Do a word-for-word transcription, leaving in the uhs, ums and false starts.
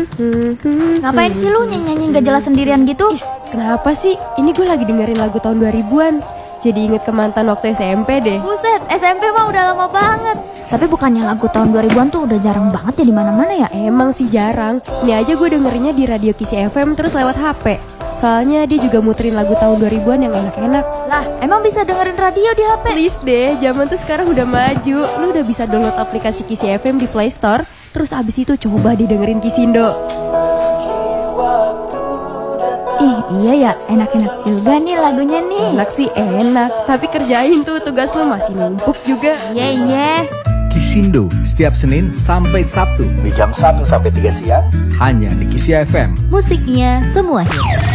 Ngapain sih lu nyanyi-nyanyi gak jelas sendirian gitu? Is, kenapa sih? Ini gue lagi dengerin lagu tahun dua ribuan. Jadi inget ke mantan waktu S M P deh. Buset, S M P mah udah lama banget. Tapi bukannya lagu tahun dua ribuan tuh udah jarang banget ya di mana-mana ya? Emang sih jarang. Ini aja gue dengerinnya di radio Kisi F M terus lewat H P. Soalnya dia juga muterin lagu tahun dua ribuan yang enak-enak. Lah, emang bisa dengerin radio di H P? Please deh, zaman tuh sekarang udah maju. Lu udah bisa download aplikasi Kisi F M di Play Store. Terus abis itu coba didengerin Kisindo. Ih, iya ya, enak-enak juga nih lagunya nih. Enak sih enak, tapi kerjain tuh tugas lu masih numpuk juga. Iya, iya. Kisindo setiap Senin sampai Sabtu di jam satu sampai tiga siang hanya di Kisi F M. Musiknya semua hit.